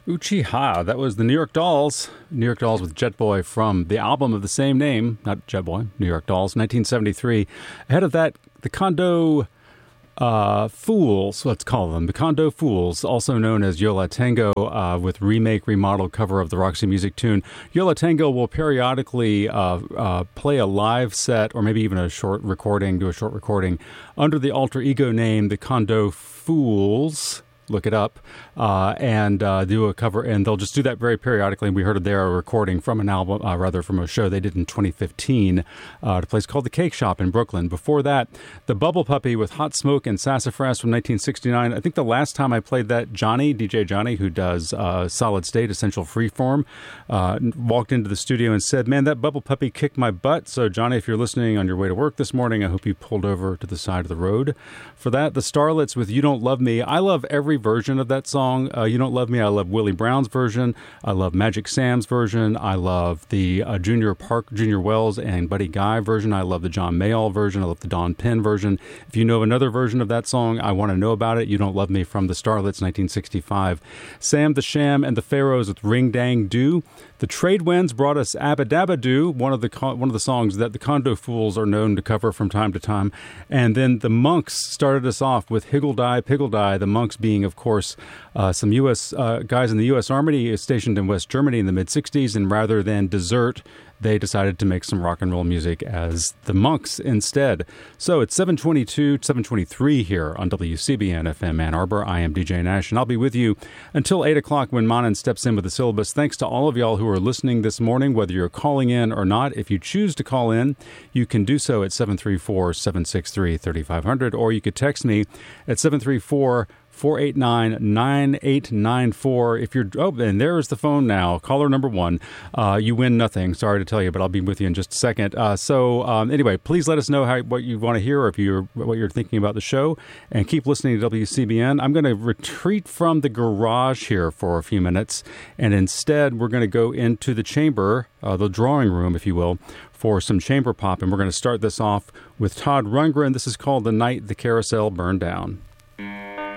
Uchiha. That was the New York Dolls. New York Dolls with Jet Boy from the album of the same name. Not Jet Boy, New York Dolls, 1973. Ahead of that, the Kondo Fools, let's call them. The Kondo Fools, also known as Yo La Tengo, with remake, remodel cover of the Roxy Music tune. Yo La Tengo will periodically play a live set or maybe even do a short recording under the alter ego name, the Kondo Fools. Look it up, and do a cover, and they'll just do that very periodically. And we heard their recording from an album, from a show they did in 2015 at a place called The Cake Shop in Brooklyn. Before that, The Bubble Puppy with Hot Smoke and Sassafras from 1969. I think the last time I played that, DJ Johnny, who does Solid State, Essential Freeform, walked into the studio and said, "Man, that Bubble Puppy kicked my butt." So, Johnny, if you're listening on your way to work this morning, I hope you pulled over to the side of the road for that. The Starlets with You Don't Love Me. I love every version of that song. You Don't Love Me. I love Willie Brown's version. I love Magic Sam's version. I love the Junior Wells and Buddy Guy version. I love the John Mayall version. I love the Don Penn version. If you know another version of that song, I want to know about it. You Don't Love Me from the Starlets, 1965. Sam the Sham and the Pharaohs with Ring Dang Do. The Trade Winds brought us Abba Dabba Doo, one of the songs that the Kondo Fools are known to cover from time to time. And then the Monks started us off with Higgle Die, Piggle Die, the Monks being, of course, some U.S. Guys in the U.S. Army stationed in West Germany in the mid-'60s, and rather than desert, they decided to make some rock and roll music as the Monks instead. So it's 7:23 here on WCBN FM Ann Arbor. I am DJ Nash, and I'll be with you until 8 o'clock when Manan steps in with the syllabus. Thanks to all of y'all who are listening this morning, whether you're calling in or not. If you choose to call in, you can do so at 734-763-3500, or you could text me at 734-489-9894. If you're, and there is the phone now. Caller number one. You win nothing. Sorry to tell you, but I'll be with you in just a second. Anyway, please let us know what you want to hear, or what you're thinking about the show, and keep listening to WCBN. I'm going to retreat from the garage here for a few minutes, and instead we're going to go into the chamber, the drawing room, if you will, for some chamber pop, and we're going to start this off with Todd Rundgren. This is called The Night the Carousel Burned Down.